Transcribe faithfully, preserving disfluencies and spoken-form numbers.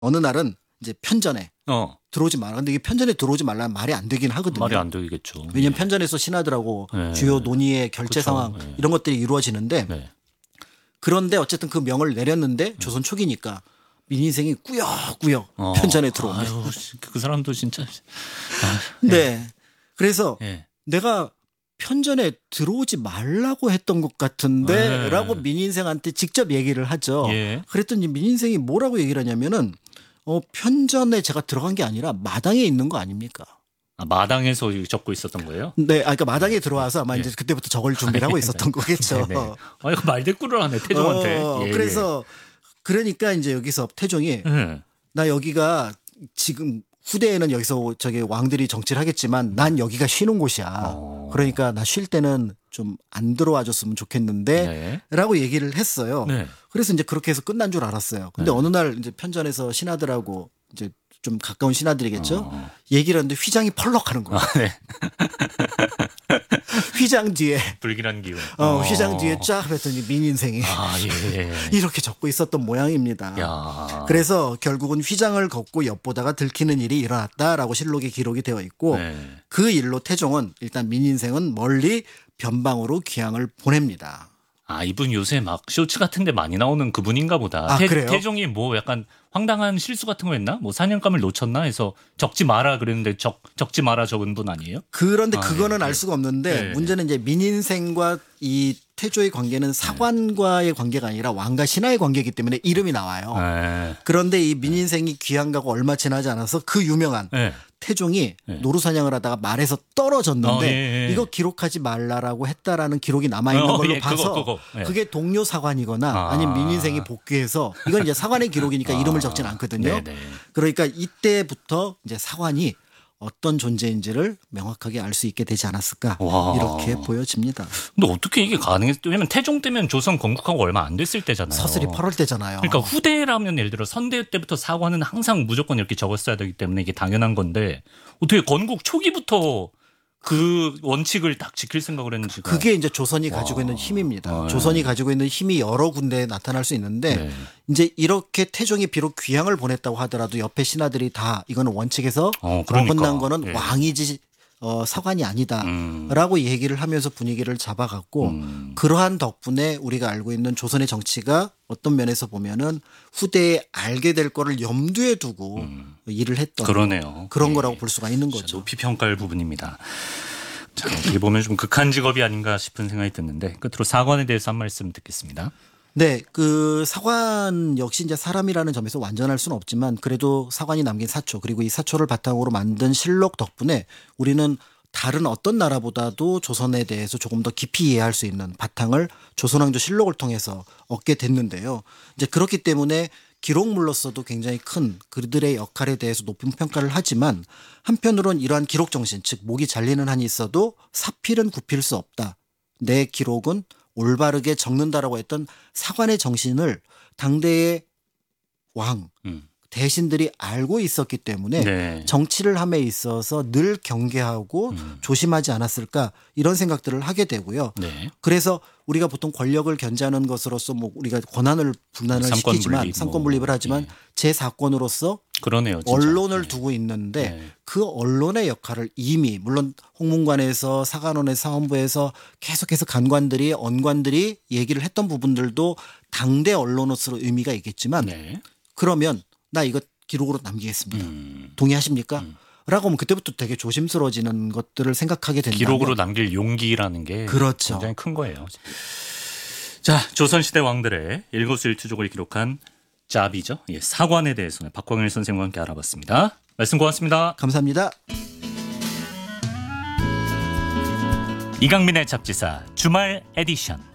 어느 날은 이제 편전에 어. 들어오지 마라. 근데 이게 편전에 들어오지 말라면 말이 안 되긴 하거든요. 말이 안 되겠죠. 왜냐하면 편전에서 신하들하고 네. 주요 논의의 결제 그쵸. 상황 네. 이런 것들이 이루어지는데 네. 그런데 어쨌든 그 명을 내렸는데 조선 초기니까 민인생이 꾸역꾸역 어. 편전에 들어옵니다. 아유, 그 사람도 진짜. 아, 네. 그래서 예. 내가 편전에 들어오지 말라고 했던 것 같은데 네. 라고 민인생한테 직접 얘기를 하죠. 예. 그랬더니 민인생이 뭐라고 얘기를 하냐면은 어, 편전에 제가 들어간 게 아니라 마당에 있는 거 아닙니까? 아, 마당에서 적고 있었던 거예요? 네, 아, 그러니까 마당에 들어와서 아마 예. 이제 그때부터 저걸 준비를 하고 있었던 거겠죠. 네. 아, 이거 말대꾸를 하네 태종한테. 어, 예, 그래서 그러니까 이제 여기서 태종이 예. 예. 나 여기가 지금 후대에는 여기서 저기 왕들이 정치를 하겠지만 난 여기가 쉬는 곳이야. 어. 그러니까 나 쉴 때는 좀 안 들어와 줬으면 좋겠는데 네. 라고 얘기를 했어요. 네. 그래서 이제 그렇게 해서 끝난 줄 알았어요. 근데 네. 어느 날 이제 편전에서 신하들하고 이제 좀 가까운 신하들이겠죠. 어. 얘기를 하는데 휘장이 펄럭 하는 거예요. 아, 네. 휘장 뒤에 불길한 기운. 어, 휘장 뒤에 쫙 했더니 민인생이 아, 예. 이렇게 적고 있었던 모양입니다. 야. 그래서 결국은 휘장을 걷고 엿보다가 들키는 일이 일어났다라고 실록에 기록이 되어 있고 네. 그 일로 태종은 일단 민인생은 멀리 변방으로 귀향을 보냅니다. 아, 이분 요새 막 쇼츠 같은 데 많이 나오는 그분인가 보다. 아, 태, 그래요? 태종이 뭐 약간 황당한 실수 같은 거 했나? 뭐 사냥감을 놓쳤나 해서 적지 마라 그랬는데 적, 적지 마라 적은 분 아니에요? 그런데 아, 그거는 예, 알 예. 수가 없는데 예. 문제는 이제 민인생과 이 태조의 관계는 사관과의 관계가 아니라 왕과 신하의 관계이기 때문에 이름이 나와요. 네. 그런데 이 민인생이 귀향 가고 얼마 지나지 않아서 그 유명한 네. 태종이 네. 노루사냥을 하다가 말에서 떨어졌는데 어, 예, 예. 이거 기록하지 말라라고 했다라는 기록이 남아있는 어, 걸로 예, 봐서 그거, 그거. 예. 그게 동료 사관이거나 아. 아니면 민인생이 복귀해서 이건 이제 사관의 기록이니까 이름을 적진 않거든요. 네네. 그러니까 이때부터 이제 사관이 어떤 존재인지를 명확하게 알 수 있게 되지 않았을까 와. 이렇게 보여집니다. 근데 어떻게 이게 가능했어? 왜냐면 태종 때면 조선 건국하고 얼마 안 됐을 때잖아요. 서슬이 팔월 때잖아요. 그러니까 후대라면 예를 들어 선대 때부터 사관은 항상 무조건 이렇게 적었어야 되기 때문에 이게 당연한 건데 어떻게 건국 초기부터 그 원칙을 딱 지킬 생각을 했는지가. 그게 이제 조선이 가지고 있는 힘입니다. 아, 네. 조선이 가지고 있는 힘이 여러 군데에 나타날 수 있는데 네. 이제 이렇게 태종이 비록 귀향을 보냈다고 하더라도 옆에 신하들이 다 이거는 원칙에서 어, 그러니까. 어긋난 거는 예. 왕이지 어, 사관이 아니다라고 음. 얘기를 하면서 분위기를 잡아갔고 음. 그러한 덕분에 우리가 알고 있는 조선의 정치가 어떤 면에서 보면은 후대에 알게 될 거를 염두에 두고 음. 일을 했던 그러네요. 그런 예. 거라고 볼 수가 있는 진짜 거죠. 높이 평가할 부분입니다. 자, 어떻게 보면 좀 극한 직업이 아닌가 싶은 생각이 드는데 끝으로 사관에 대해서 한 말씀 듣겠습니다. 네, 그 사관 역시 이제 사람이라는 점에서 완전할 수는 없지만 그래도 사관이 남긴 사초 그리고 이 사초를 바탕으로 만든 실록 덕분에 우리는 다른 어떤 나라보다도 조선에 대해서 조금 더 깊이 이해할 수 있는 바탕을 조선왕조 실록을 통해서 얻게 됐는데요. 이제 그렇기 때문에 기록물로서도 굉장히 큰 그들의 역할에 대해서 높은 평가를 하지만 한편으론 이러한 기록 정신, 즉 목이 잘리는 한이 있어도 사필은 굽힐 수 없다. 내 기록은 올바르게 적는다라고 했던 사관의 정신을 당대의 왕, 음. 대신들이 알고 있었기 때문에 네. 정치를 함에 있어서 늘 경계하고 음. 조심하지 않았을까 이런 생각들을 하게 되고요. 네. 그래서 우리가 보통 권력을 견제하는 것으로서 뭐 우리가 권한을 분란을 삼권 시키지만 분립, 삼권 뭐. 분립을 하지만 예. 제사권으로서 그러네요. 진짜. 언론을 네. 두고 있는데 네. 그 언론의 역할을 이미 물론 홍문관에서 사관원에서 사헌부에서 계속해서 간관들이 언관들이 얘기를 했던 부분들도 당대 언론으로서 의미가 있겠지만 네. 그러면 나 이거 기록으로 남기겠습니다. 음. 동의하십니까? 음. 라고 하면 그때부터 되게 조심스러워지는 것들을 생각하게 된다면 기록으로 남길 용기라는 게 그렇죠. 굉장히 큰 거예요. 자, 조선시대 왕들의 일거수일투족을 기록한 자비죠. 예, 사관에 대해서는 박광일 선생님과 함께 알아봤습니다. 말씀 고맙습니다. 감사합니다. 이강민의 잡지사 주말 에디션.